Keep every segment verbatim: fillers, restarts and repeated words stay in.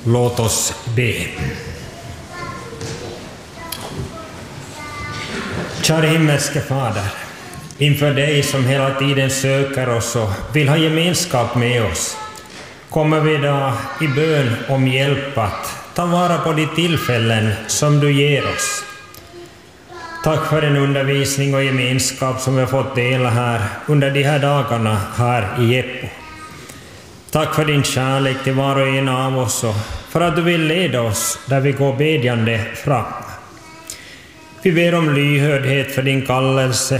Låt oss be. Kära himmelske Fader, inför dig som hela tiden söker oss och vill ha gemenskap med oss, kommer vi idag i bön om hjälp att ta vara på de tillfällen som du ger oss. Tack för den undervisning och gemenskap som vi har fått dela här under de här dagarna här i Jeppo. Tack för din kärlek till var och en av oss och för att du vill leda oss där vi går bedjande fram. Vi ber om lyhördhet för din kallelse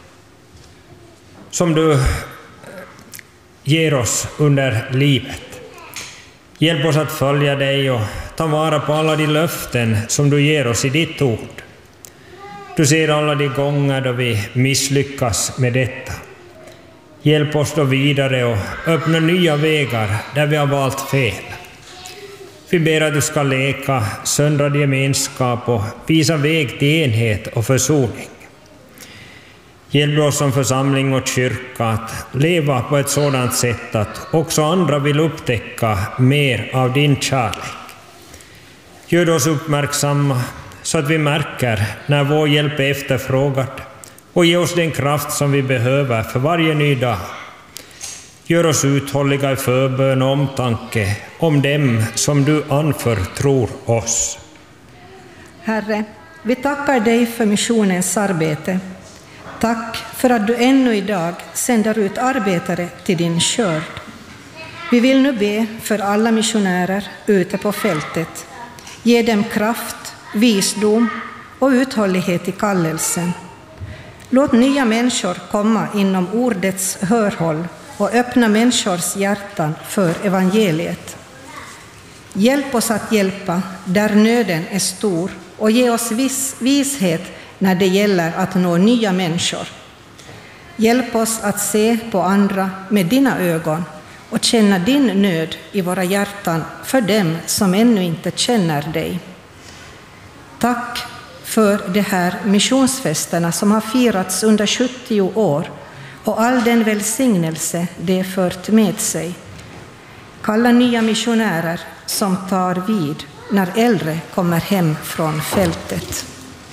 som du ger oss under livet. Hjälp oss att följa dig och ta vara på alla de löften som du ger oss i ditt ord. Du ser alla de gånger då vi misslyckas med detta. Hjälp oss då vidare och öppna nya vägar där vi har valt fel. Vi ber att du ska leka söndrad gemenskap och visa väg till enhet och försoning. Hjälp oss som församling och kyrka att leva på ett sådant sätt att också andra vill upptäcka mer av din kärlek. Gör oss uppmärksamma så att vi märker när vår hjälp är efterfrågad och ge oss den kraft som vi behöver för varje ny dag. Gör oss uthålliga i förbön och omtanke om dem som du anförtror oss. Herre, vi tackar dig för missionens arbete. Tack för att du ännu idag sänder ut arbetare till din skörd. Vi vill nu be för alla missionärer ute på fältet. Ge dem kraft, visdom och uthållighet i kallelsen. Låt nya människor komma inom ordets hörhåll och öppna människors hjärtan för evangeliet. Hjälp oss att hjälpa där nöden är stor och ge oss vis, vishet när det gäller att nå nya människor. Hjälp oss att se på andra med dina ögon och känna din nöd i våra hjärtan för dem som ännu inte känner dig. Tack för de här missionsfesterna som har firats under sjuttio år och all den välsignelse det fört med sig. Kalla nya missionärer som tar vid när äldre kommer hem från fältet.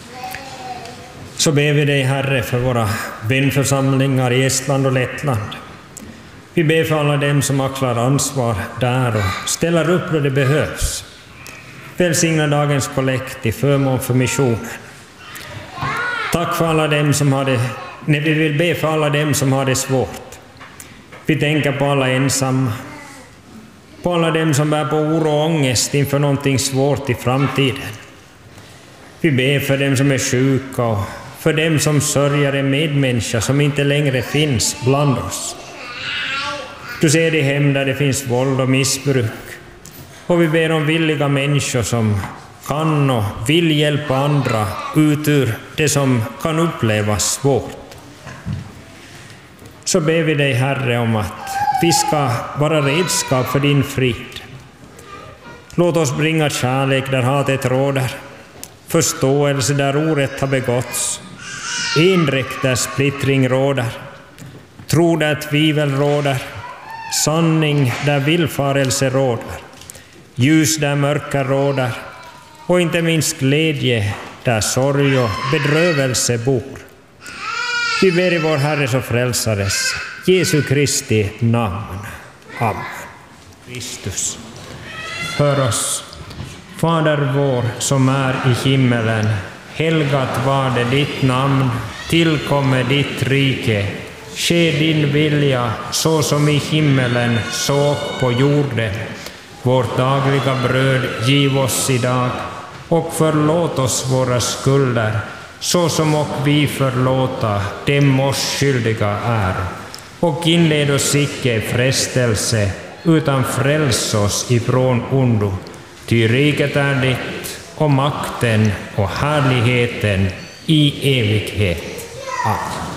Så ber vi dig, Herre, för våra vänförsamlingar i Estland och Lettland. Vi ber för alla dem som axlar ansvar där och ställer upp då det behövs. Välsigna dagens kollekt i förmån för missionen. Tack för alla dem som har det, nej, vi vill be för alla dem som har det svårt. Vi tänker på alla ensamma, på alla dem som bär på oro och ångest inför någonting svårt i framtiden. Vi ber för dem som är sjuka och för dem som sörjer en medmänniska som inte längre finns bland oss. Du ser det hem där det finns våld och missbruk. Och vi ber om villiga människor som kan och vill hjälpa andra ut ur det som kan upplevas svårt. Så ber vi dig, Herre, om att vi ska vara redskap för din frid. Låt oss bringa kärlek där hatet råder, förståelse där orätt har begåtts, endräkt där splittring råder, tro där tvivel råder, sanning där villfarelse råder, ljus där mörker råder och inte minst glädje där sorg och bedrövelse bor. Vi ber i vår Herres och Frälsares, Jesu Kristi namn. Amen. Kristus, hör oss. Fader vår som är i himmelen, helgat var det ditt namn, tillkommer ditt rike. Ske din vilja så som i himmelen så på jorden. Vårt dagliga bröd giv oss idag och förlåt oss våra skulder så som och vi förlåta dem oss skyldiga är. Och inled oss icke i frestelse utan fräls oss ifrån ondo. Ty riket är ditt och makten och härligheten i evighet. Amen.